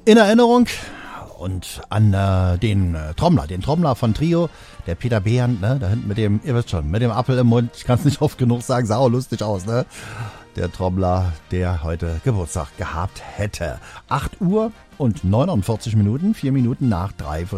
in Erinnerung und an den Trommler von Trio, der Peter Behn, ne, da hinten mit dem, ihr wisst schon, mit dem Apfel im Mund, ich kann es nicht oft genug sagen, sah auch lustig aus, ne? Der Trommler, der heute Geburtstag gehabt hätte. 8 Uhr und 49 Minuten, 4 Minuten nach 3